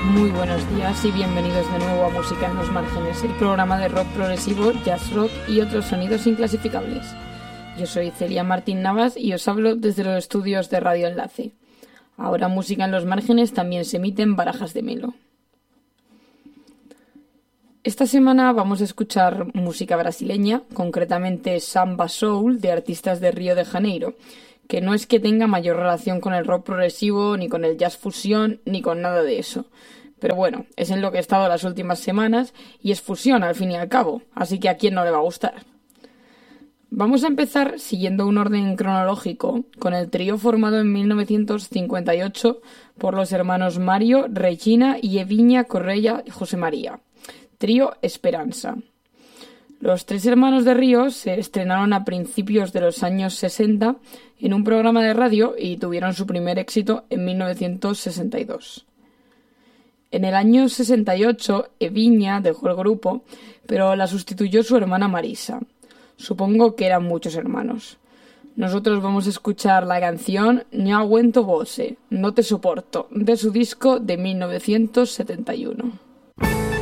Muy buenos días y bienvenidos de nuevo a Música en los Márgenes, el programa de rock progresivo, jazz rock y otros sonidos inclasificables. Yo soy Celia Martín Navas y os hablo desde los estudios de Radio Enlace. Ahora Música en los Márgenes también se emite en Barajas de Melo. Esta semana vamos a escuchar música brasileña, concretamente samba soul de artistas de Río de Janeiro, que no es que tenga mayor relación con el rock progresivo, ni con el jazz fusión, ni con nada de eso. Pero bueno, es en lo que he estado las últimas semanas y es fusión al fin y al cabo, así que a quién no le va a gustar. Vamos a empezar siguiendo un orden cronológico con el trío formado en 1958 por los hermanos Mario, Regina y Evinha Correia y José María. Trío Esperanza. Los tres hermanos de Río se estrenaron a principios de los años 60 en un programa de radio y tuvieron su primer éxito en 1962. En el año 68, Evinha dejó el grupo, pero la sustituyó su hermana Marisa. Supongo que eran muchos hermanos. Nosotros vamos a escuchar la canción No aguento você, no te soporto, de su disco de 1971.